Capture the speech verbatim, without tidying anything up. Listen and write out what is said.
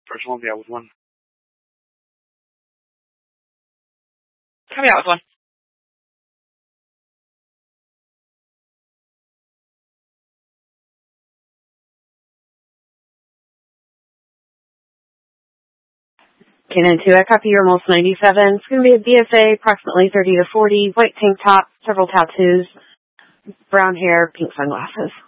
First one, be out with one. Copy out with one. Cannon two, I copy your Mulse ninety-seven. It's going to be a B S A, approximately thirty to forty, white tank top, several tattoos, brown hair, pink sunglasses.